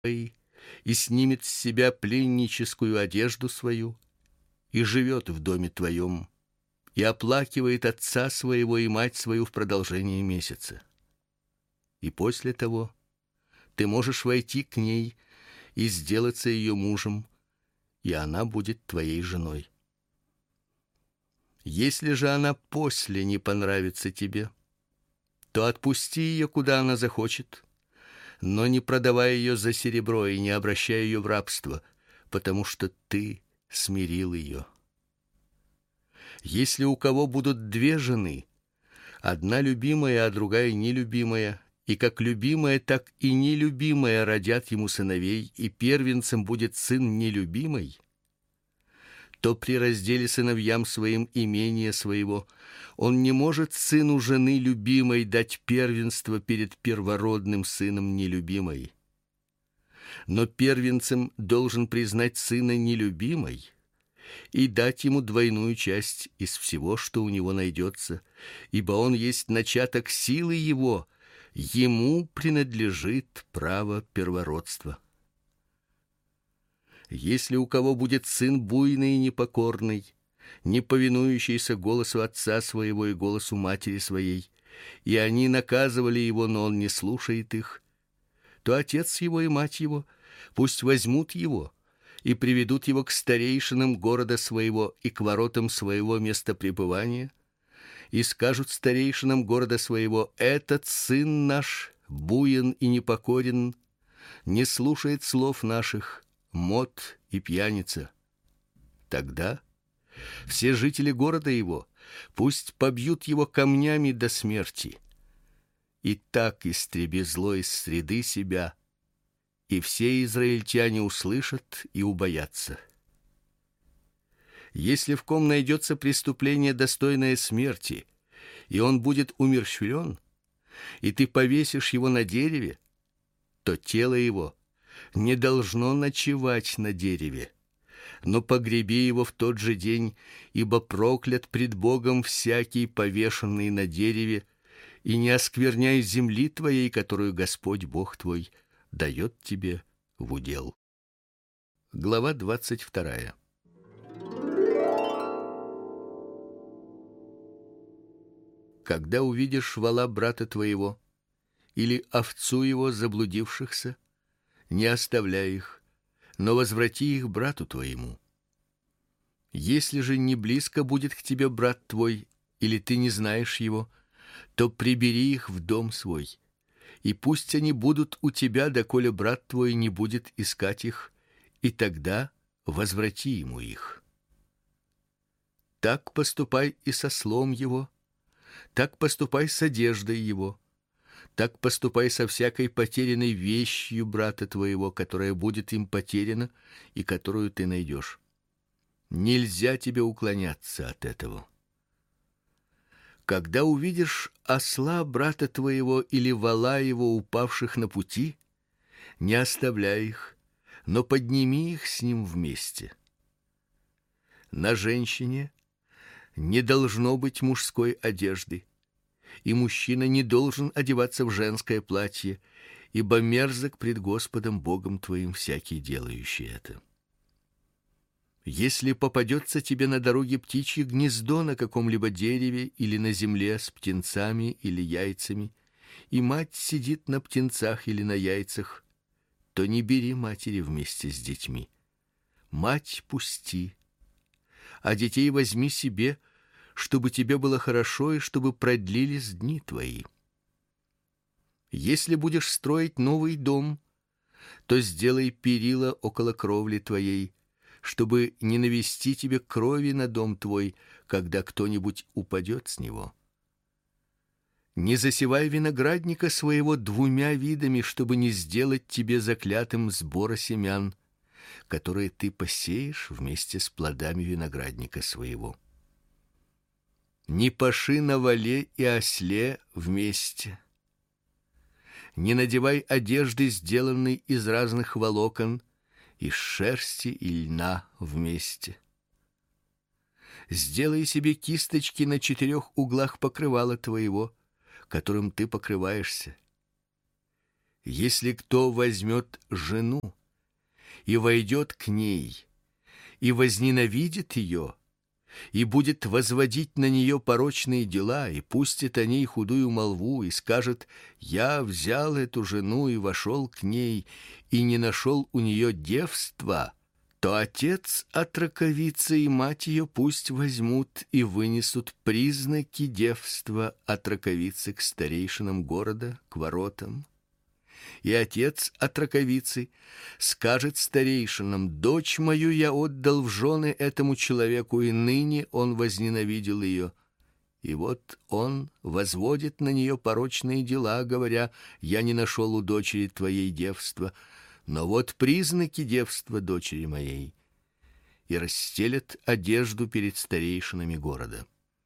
твои, и снимет с себя пленническую одежду свою, и живет в доме твоем, и оплакивает отца своего и мать свою в продолжение месяца. И после того ты можешь войти к ней и сделаться ее мужем, и она будет твоей женой. Если же она после не понравится тебе, то отпусти ее, куда она захочет, но не продавай ее за серебро и не обращай ее в рабство, потому что ты смирил ее. Если у кого будут две жены, одна любимая, а другая нелюбимая, и как любимая, так и нелюбимая родят ему сыновей, и первенцем будет сын нелюбимый, то при разделе сыновьям своим имения своего он не может сыну жены любимой дать первенство перед первородным сыном нелюбимой. Но первенцем должен признать сына нелюбимой и дать ему двойную часть из всего, что у него найдется, ибо он есть начаток силы его, ему принадлежит право первородства. Если у кого будет сын буйный и непокорный, не повинующийся голосу отца своего и голосу матери своей, и они наказывали его, но он не слушает их, то отец его и мать его пусть возьмут его и приведут его к старейшинам города своего и к воротам своего места пребывания, и скажут старейшинам города своего: этот сын наш буен и непокорен, не слушает слов наших, мот и пьяница. Тогда все жители города его пусть побьют его камнями до смерти. И так истреби зло из среды себя, и все израильтяне услышат и убоятся. Если в ком найдется преступление, достойное смерти, и он будет умерщвлен, и ты повесишь его на дереве, то тело его не должно ночевать на дереве, но погреби его в тот же день, ибо проклят пред Богом всякий повешенный на дереве, и не оскверняй земли твоей, которую Господь Бог твой дает тебе в удел. Глава 22. Когда увидишь вола брата твоего или овцу его заблудившихся, не оставляй их, но возврати их брату твоему. Если же не близко будет к тебе брат твой, или ты не знаешь его, то прибери их в дом свой, и пусть они будут у тебя, доколе брат твой не будет искать их, и тогда возврати ему их. Так поступай и со ослом его, так поступай с одеждой его, так поступай со всякой потерянной вещью брата твоего, которая будет им потеряна и которую ты найдешь. Нельзя тебе уклоняться от этого. Когда увидишь осла брата твоего или вола его, упавших на пути, не оставляй их, но подними их с ним вместе. На женщине не должно быть мужской одежды, и мужчина не должен одеваться в женское платье, ибо мерзок пред Господом Богом твоим всякий делающий это. Если попадется тебе на дороге птичье гнездо на каком-либо дереве или на земле с птенцами или яйцами, и мать сидит на птенцах или на яйцах, то не бери матери вместе с детьми. Мать пусти, а детей возьми себе, чтобы тебе было хорошо и чтобы продлились дни твои. Если будешь строить новый дом, то сделай перила около кровли твоей, чтобы не навести тебе крови на дом твой, когда кто-нибудь упадет с него. Не засевай виноградника своего двумя видами, чтобы не сделать тебе заклятым сбора семян, которые ты посеешь вместе с плодами виноградника своего. Не паши на воле и осле вместе. Не надевай одежды, сделанной из разных волокон, из шерсти и льна вместе. Сделай себе кисточки на 4 углах покрывала твоего, которым ты покрываешься. Если кто возьмет жену и войдет к ней, и возненавидит ее, и будет возводить на нее порочные дела, и пустит о ней худую молву, и скажет: «Я взял эту жену и вошел к ней, и не нашел у нее девства», то отец отроковицы и мать ее пусть возьмут и вынесут признаки девства отроковицы к старейшинам города, к воротам. И отец отроковицы скажет старейшинам: «Дочь мою я отдал в жены этому человеку, и ныне он возненавидел ее. И вот он возводит на нее порочные дела, говоря: я не нашел у дочери твоей девства, но вот признаки девства дочери моей». И расстелят одежду перед старейшинами города.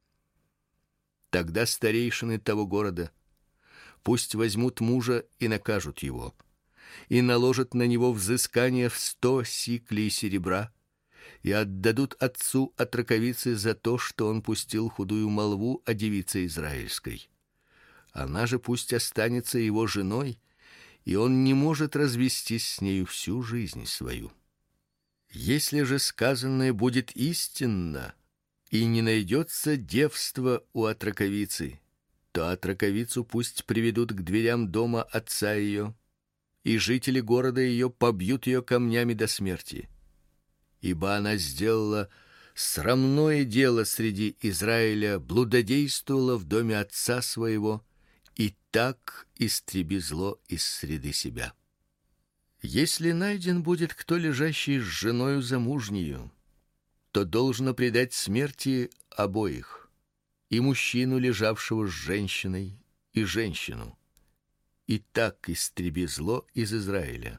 Тогда старейшины того города пусть возьмут мужа и накажут его, и наложат на него взыскание в 100 сиклей серебра, и отдадут отцу отроковицы за то, что он пустил худую молву о девице израильской. Она же пусть останется его женой, и он не может развестись с нею всю жизнь свою. Если же сказанное будет истинно, и не найдется девства у отроковицы, то отроковицу пусть приведут к дверям дома отца ее, и жители города ее побьют ее камнями до смерти. Ибо она сделала срамное дело среди Израиля, блудодействовала в доме отца своего, и так истреби зло из среды себя. Если найден будет кто, лежащий с женою замужнею, то должно предать смерти обоих: и мужчину, лежавшего с женщиной, и женщину. И так истреби зло из Израиля.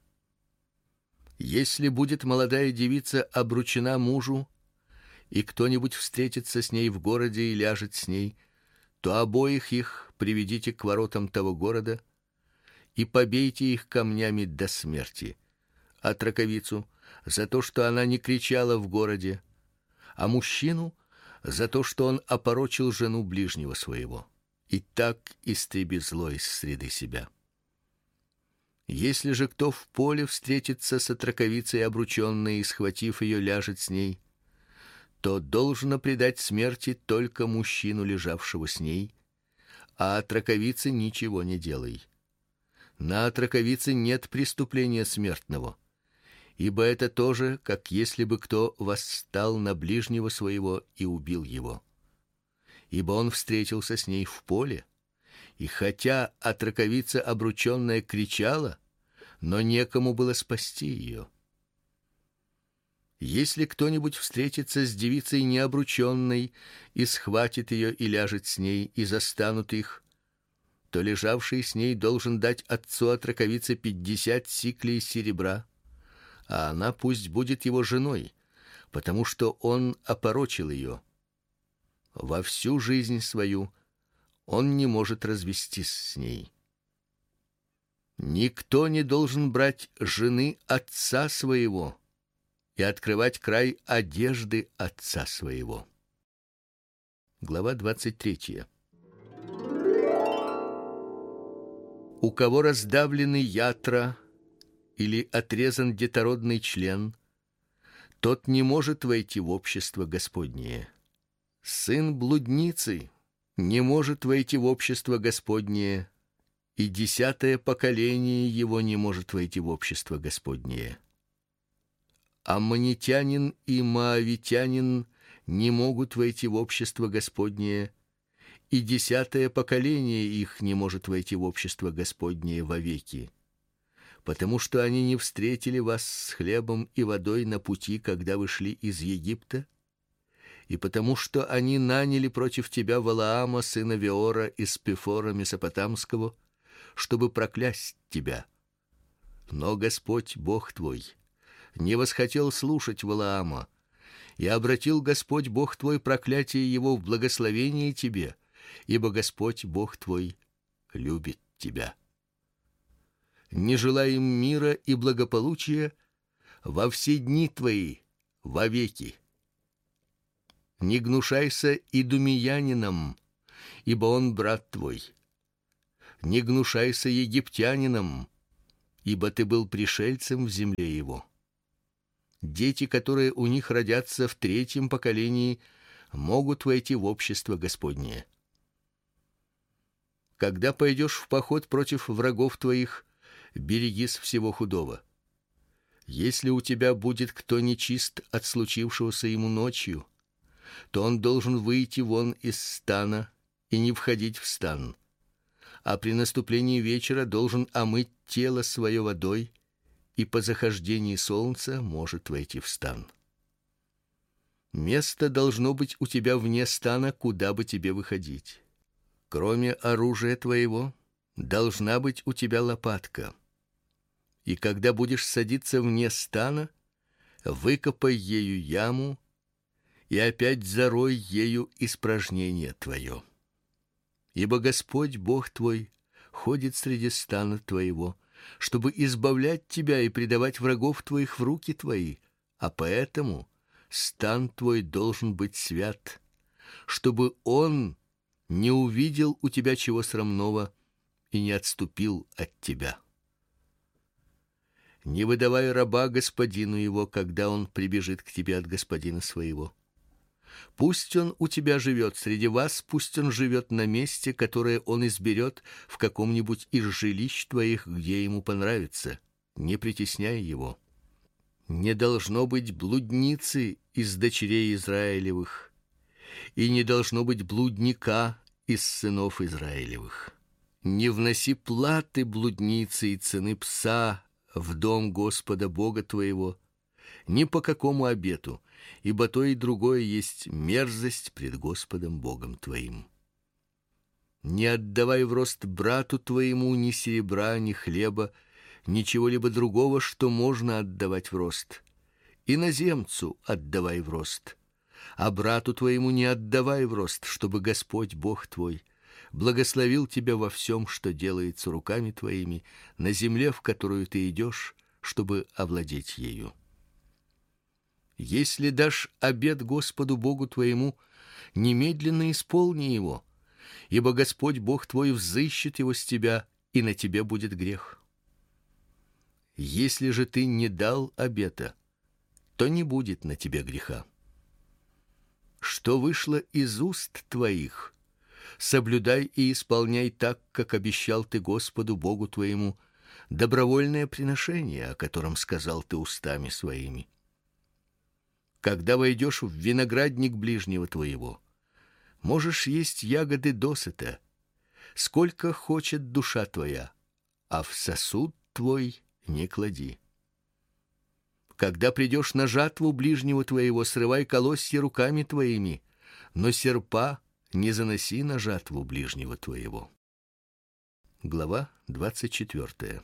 Если будет молодая девица обручена мужу, и кто-нибудь встретится с ней в городе и ляжет с ней, то обоих их приведите к воротам того города и побейте их камнями до смерти: отроковицу за то, что она не кричала в городе, а мужчину за то, что он опорочил жену ближнего своего. И так истреби зло из среды себя. Если же кто в поле встретится с отроковицей обрученной и, схватив ее, ляжет с ней, то должно предать смерти только мужчину, лежавшего с ней, а отроковице ничего не делай. На отроковице нет преступления смертного, ибо это тоже, как если бы кто восстал на ближнего своего и убил его. Ибо он встретился с ней в поле, и хотя отроковица обрученная кричала, но некому было спасти ее. Если кто-нибудь встретится с девицей необрученной и схватит ее и ляжет с ней, и застанут их, то лежавший с ней должен дать отцу отроковицы 50 сиклей серебра, а она пусть будет его женой, потому что он опорочил ее. Во всю жизнь свою он не может развестись с ней. Никто не должен брать жены отца своего и открывать край одежды отца своего. Глава 23. У кого раздавлены ятра или отрезан детородный член, тот не может войти в общество Господнее. Сын блудницы не может войти в общество Господнее, и 10 поколение его не может войти в общество Господнее. Аммонитянин и моавитянин не могут войти в общество Господнее, и 10 поколение их не может войти в общество Господнее вовеки, потому что они не встретили вас с хлебом и водой на пути, когда вы шли из Египта, и потому что они наняли против тебя Валаама, сына Веора, из Пефора Месопотамского, чтобы проклясть тебя. Но Господь, Бог твой, не восхотел слушать Валаама, и обратил Господь, Бог твой, проклятие его в благословение тебе, ибо Господь, Бог твой, любит тебя. Не желай им мира и благополучия во все дни твои, вовеки. Не гнушайся идумеянином, ибо он брат твой. Не гнушайся египтянином, ибо ты был пришельцем в земле его. Дети, которые у них родятся в третьем поколении, могут войти в общество Господнее. Когда пойдешь в поход против врагов твоих, берегись всего худого. Если у тебя будет кто нечист от случившегося ему ночью, то он должен выйти вон из стана и не входить в стан, а при наступлении вечера должен омыть тело свое водой, и по захождении солнца может войти в стан. Место должно быть у тебя вне стана, куда бы тебе выходить. Кроме оружия твоего, должна быть у тебя лопатка. И когда будешь садиться вне стана, выкопай ею яму и опять зарой ею испражнение твое. Ибо Господь Бог твой ходит среди стана твоего, чтобы избавлять тебя и предавать врагов твоих в руки твои, а поэтому стан твой должен быть свят, чтобы он не увидел у тебя чего срамного и не отступил от тебя. Не выдавай раба господину его, когда он прибежит к тебе от господина своего. Пусть он у тебя живет среди вас, пусть он живет на месте, которое он изберет в каком-нибудь из жилищ твоих, где ему понравится. Не притесняй его. Не должно быть блудницы из дочерей Израилевых, и не должно быть блудника из сынов Израилевых. Не вноси платы блудницы и цены пса в дом Господа Бога твоего, ни по какому обету, ибо то и другое есть мерзость пред Господом Богом твоим. Не отдавай в рост брату твоему ни серебра, ни хлеба, ничего-либо другого, что можно отдавать в рост. Иноземцу отдавай в рост, а брату твоему не отдавай в рост, чтобы Господь Бог твой благословил тебя во всем, что делается руками твоими, на земле, в которую ты идешь, чтобы овладеть ею. Если дашь обет Господу Богу твоему, немедленно исполни его, ибо Господь Бог твой взыщет его с тебя, и на тебе будет грех. Если же ты не дал обета, то не будет на тебе греха. Что вышло из уст твоих, соблюдай и исполняй так, как обещал ты Господу Богу твоему, добровольное приношение, о котором сказал ты устами своими. Когда войдешь в виноградник ближнего твоего, можешь есть ягоды досыта, сколько хочет душа твоя, а в сосуд твой не клади. Когда придешь на жатву ближнего твоего, срывай колосья руками твоими, но серпа не заноси на жатву ближнего твоего. Глава 24.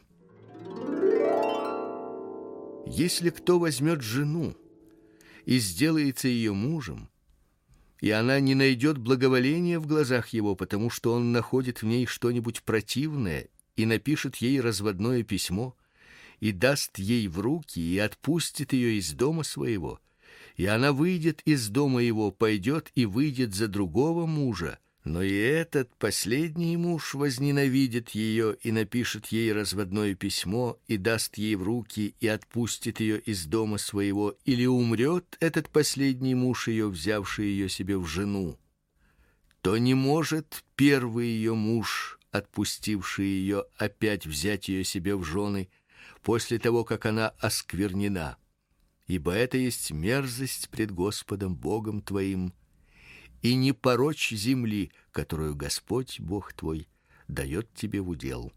Если кто возьмет жену и сделается ее мужем, и она не найдет благоволения в глазах его, потому что он находит в ней что-нибудь противное и напишет ей разводное письмо, и даст ей в руки, и отпустит ее из дома своего, и она выйдет из дома его, пойдет и выйдет за другого мужа, но и этот последний муж возненавидит ее и напишет ей разводное письмо, и даст ей в руки, и отпустит ее из дома своего, или умрет этот последний муж ее, взявший ее себе в жену, то не может первый ее муж, отпустивший ее, опять взять ее себе в жены после того, как она осквернена, ибо это есть мерзость пред Господом Богом твоим, и не порочь земли, которую Господь Бог твой дает тебе в удел.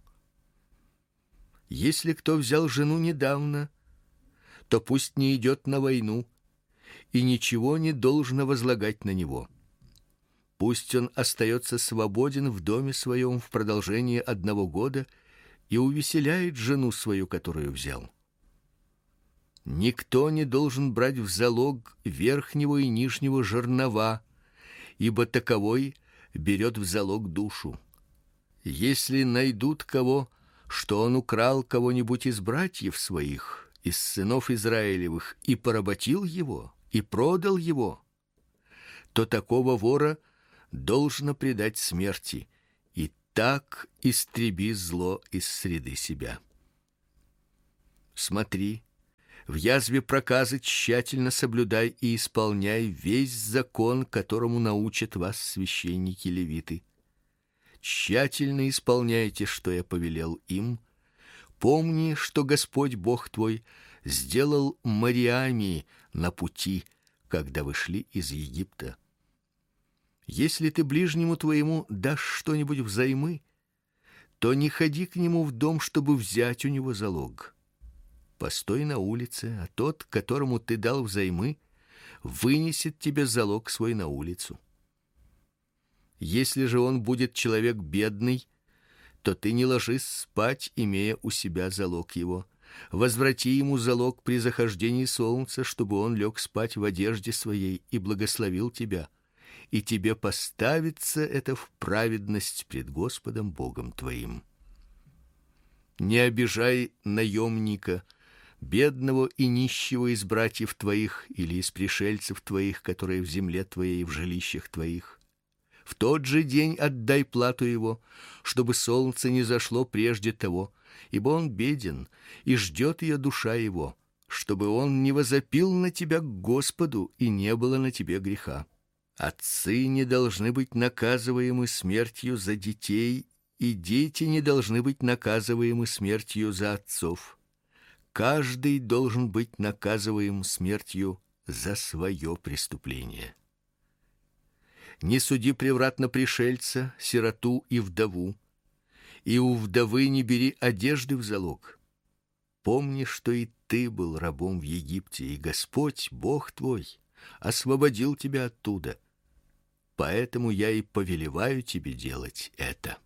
Если кто взял жену недавно, то пусть не идет на войну, и ничего не должно возлагать на него. Пусть он остается свободен в доме своем в продолжение 1 года и увеселяет жену свою, которую взял. Никто не должен брать в залог верхнего и нижнего жернова, ибо таковой берет в залог душу. Если найдут кого, что он украл кого-нибудь из братьев своих, из сынов Израилевых, и поработил его, и продал его, то такого вора должно предать смерти, и так истреби зло из среды себя. Смотри, в язве проказы тщательно соблюдай и исполняй весь закон, которому научат вас священники левиты. Тщательно исполняйте, что я повелел им. Помни, что Господь Бог твой сделал Мариами на пути, когда вы шли из Египта. Если ты ближнему твоему дашь что-нибудь взаймы, то не ходи к нему в дом, чтобы взять у него залог. Постой на улице, а тот, которому ты дал взаймы, вынесет тебе залог свой на улицу. Если же он будет человек бедный, то ты не ложись спать, имея у себя залог его. Возврати ему залог при захождении солнца, чтобы он лег спать в одежде своей и благословил тебя, и тебе поставится это в праведность пред Господом Богом твоим. Не обижай наемника, бедного и нищего из братьев твоих или из пришельцев твоих, которые в земле твоей, в жилищах твоих. В тот же день отдай плату его, чтобы солнце не зашло прежде того, ибо он беден, и ждет ее душа его, чтобы он не возопил на тебя к Господу, и не было на тебе греха. Отцы не должны быть наказываемы смертью за детей, и дети не должны быть наказываемы смертью за отцов. Каждый должен быть наказываем смертью за свое преступление. Не суди превратно пришельца, сироту и вдову, и у вдовы не бери одежды в залог. Помни, что и ты был рабом в Египте, и Господь, Бог твой, освободил тебя оттуда. Поэтому я и повелеваю тебе делать это.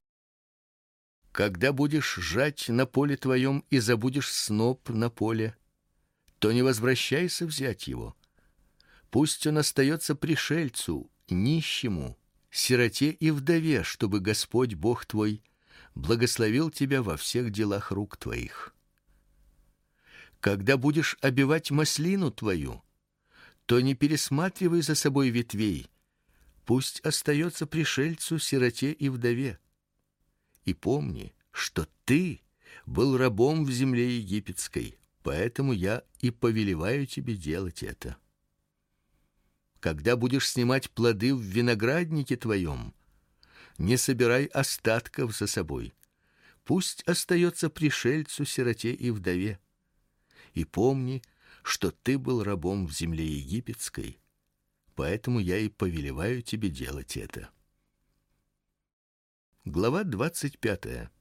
Когда будешь жать на поле твоем и забудешь сноп на поле, то не возвращайся взять его. Пусть он остается пришельцу, нищему, сироте и вдове, чтобы Господь Бог твой благословил тебя во всех делах рук твоих. Когда будешь обивать маслину твою, то не пересматривай за собой ветвей. Пусть остается пришельцу, сироте и вдове. И помни, что ты был рабом в земле египетской, поэтому я и повелеваю тебе делать это. Когда будешь снимать плоды в винограднике твоем, не собирай остатков за собой. Пусть остается пришельцу, сироте и вдове. И помни, что ты был рабом в земле египетской, поэтому я и повелеваю тебе делать это. Глава 25.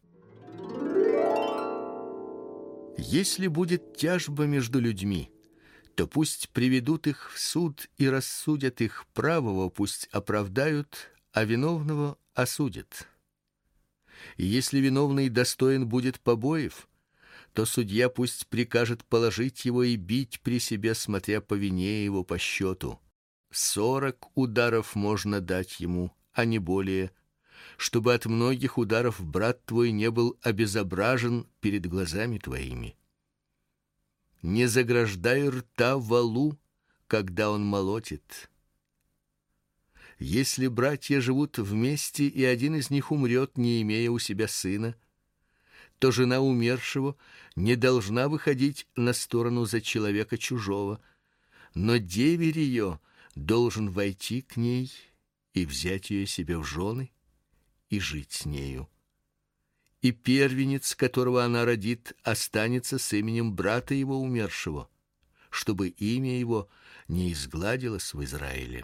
Если будет тяжба между людьми, то пусть приведут их в суд и рассудят их, правого пусть оправдают, а виновного осудят. И если виновный достоин будет побоев, то судья пусть прикажет положить его и бить при себе, смотря по вине его по счету. 40 ударов можно дать ему, а не более, чтобы от многих ударов брат твой не был обезображен перед глазами твоими. Не заграждай рта волу, когда он молотит. Если братья живут вместе, и один из них умрет, не имея у себя сына, то жена умершего не должна выходить на сторону за человека чужого, но деверь ее должен войти к ней и взять ее себе в жены и жить с нею. И первенец, которого она родит, останется с именем брата его умершего, чтобы имя его не изгладилось в Израиле.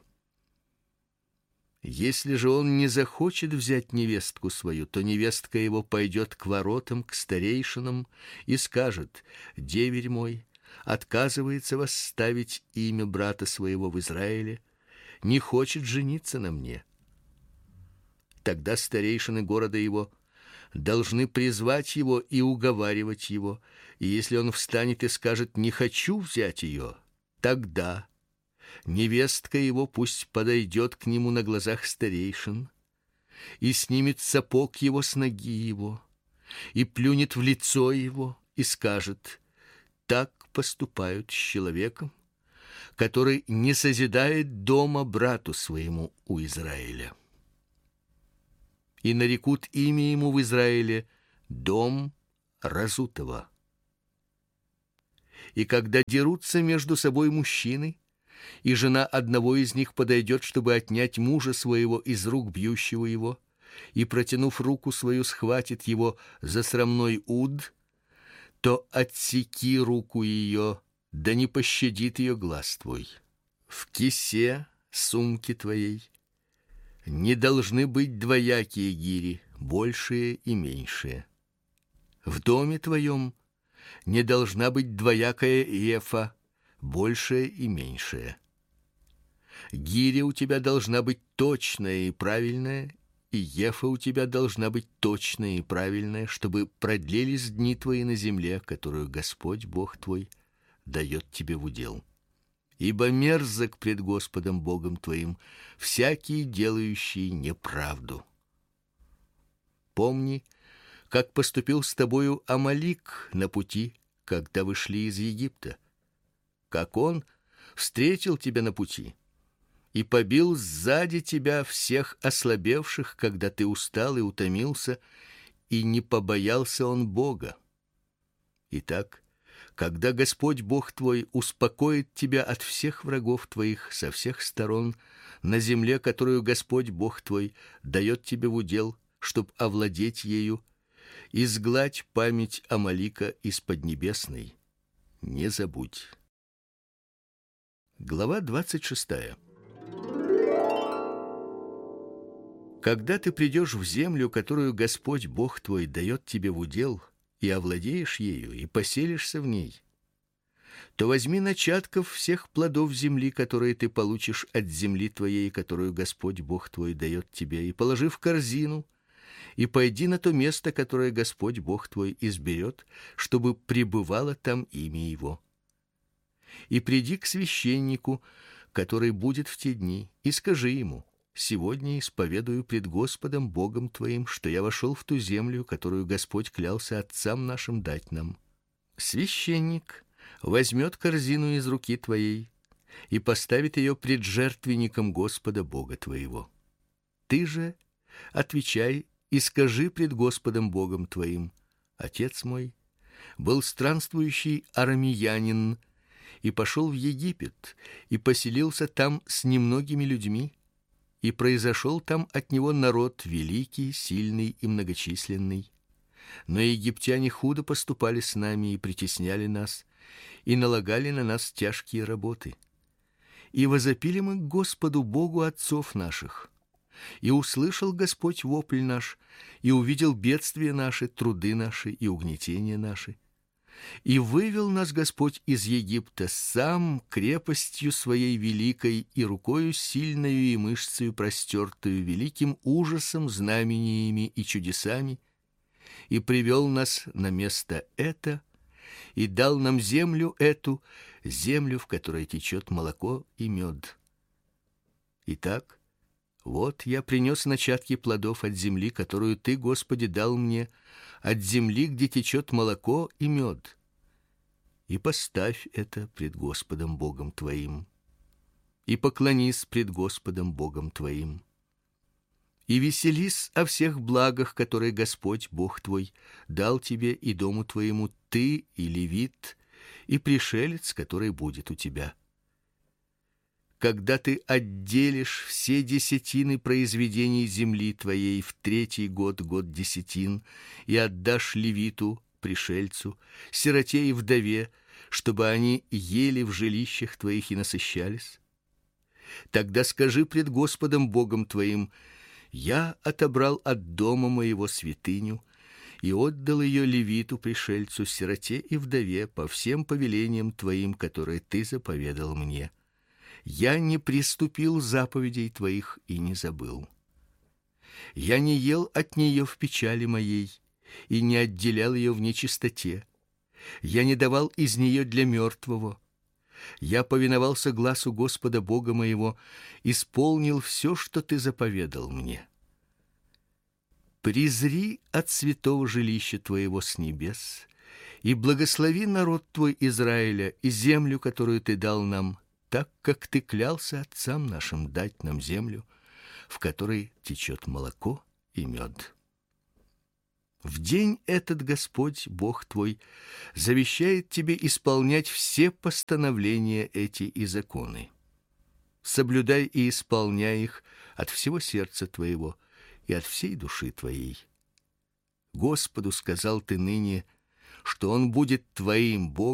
Если же он не захочет взять невестку свою, то невестка его пойдет к воротам, к старейшинам и скажет: деверь мой отказывается восставить имя брата своего в Израиле, не хочет жениться на мне. Тогда старейшины города его должны призвать его и уговаривать его, и если он встанет и скажет: не хочу взять ее, тогда невестка его пусть подойдет к нему на глазах старейшин и снимет сапог его с ноги его и плюнет в лицо его и скажет: так поступают с человеком, который не созидает дома брату своему у Израиля. И нарекут имя ему в Израиле дом разутого. И когда дерутся между собой мужчины, и жена одного из них подойдет, чтобы отнять мужа своего из рук бьющего его, и, протянув руку свою, схватит его за срамной уд, то отсеки руку ее, да не пощадит ее глаз твой. В кисе сумки твоей не должны быть двоякие гири, большие и меньшие. В доме твоем не должна быть двоякая ефа, большая и меньшая. Гиря у тебя должна быть точная и правильная, и ефа у тебя должна быть точная и правильная, чтобы продлились дни твои на земле, которую Господь Бог твой дает тебе в удел. Ибо мерзок пред Господом Богом твоим всякий, делающий неправду. Помни, как поступил с тобою Амалик на пути, когда вы шли из Египта, как он встретил тебя на пути и побил сзади тебя всех ослабевших, когда ты устал и утомился, и не побоялся он Бога. Итак, когда Господь Бог твой успокоит тебя от всех врагов твоих со всех сторон на земле, которую Господь Бог твой дает тебе в удел, чтоб овладеть ею, изгладь память Амалика из поднебесной, не забудь. Глава 26. Когда ты придешь в землю, которую Господь Бог твой дает тебе в удел, и овладеешь ею, и поселишься в ней, то возьми начатков всех плодов земли, которые ты получишь от земли твоей, которую Господь Бог твой дает тебе, и положи в корзину, и пойди на то место, которое Господь Бог твой изберет, чтобы пребывало там имя Его. И приди к священнику, который будет в те дни, и скажи ему: сегодня исповедую пред Господом Богом твоим, что я вошел в ту землю, которую Господь клялся отцам нашим дать нам. Священник возьмет корзину из руки твоей и поставит ее пред жертвенником Господа Бога твоего. Ты же отвечай и скажи пред Господом Богом твоим: отец мой был странствующий арамеянин и пошел в Египет и поселился там с немногими людьми, и произошел там от него народ великий, сильный и многочисленный. Но египтяне худо поступали с нами и притесняли нас, и налагали на нас тяжкие работы. И возопили мы к Господу Богу отцов наших. И услышал Господь вопль наш, и увидел бедствия наши, труды наши и угнетения наши. И вывел нас Господь из Египта сам крепостью своей великой и рукою сильною и мышцею простертую, великим ужасом, знамениями и чудесами, и привел нас на место это, и дал нам землю эту, землю, в которой течет молоко и мед. Итак, вот я принес начатки плодов от земли, которую ты, Господи, дал мне, от земли, где течет молоко и мед. И поставь это пред Господом Богом твоим, и поклонись пред Господом Богом твоим, и веселись о всех благах, которые Господь Бог твой дал тебе и дому твоему, ты и левит, и пришелец, который будет у тебя. Когда ты отделишь все десятины произведений земли твоей в 3-й год, год десятин, и отдашь левиту, пришельцу, сироте и вдове, чтобы они ели в жилищах твоих и насыщались, тогда скажи пред Господом Богом твоим: я отобрал от дома моего святыню и отдал ее левиту, пришельцу, сироте и вдове по всем повелениям твоим, которые ты заповедал мне. Я не приступил заповедей твоих и не забыл. Я не ел от нее в печали моей и не отделял ее в нечистоте. Я не давал из нее для мертвого. Я повиновался гласу Господа Бога моего, исполнил все, что ты заповедал мне. Презри от святого жилища твоего с небес и благослови народ твой Израиля и землю, которую ты дал нам, так как ты клялся отцам нашим дать нам землю, в которой течет молоко и мед. В день этот Господь Бог твой завещает тебе исполнять все постановления эти и законы. Соблюдай и исполняй их от всего сердца твоего и от всей души твоей. Господу сказал ты ныне, что он будет твоим Богом,